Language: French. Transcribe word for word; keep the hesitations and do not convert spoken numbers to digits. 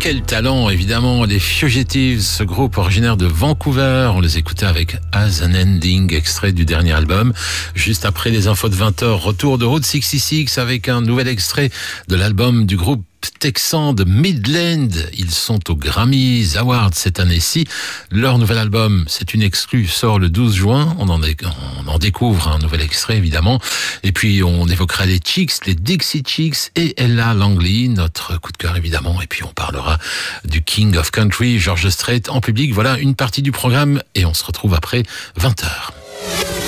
quel talent, évidemment, les Fugitives, ce groupe originaire de Vancouver. On les écoutait avec As an Ending, extrait du dernier album. Juste après les infos de vingt heures, retour de Route soixante-six avec un nouvel extrait de l'album du groupe texan de Midland. Ils sont aux Grammys Awards cette année-ci. Leur nouvel album, c'est une exclue, sort le douze juin. On en, est, on en découvre un nouvel extrait, évidemment. Et puis, on évoquera les Chicks, les Dixie Chicks et Ella Langley, notre coup de cœur, évidemment. Et puis, on parlera du King of Country, George Strait, en public. Voilà une partie du programme et on se retrouve après vingt heures.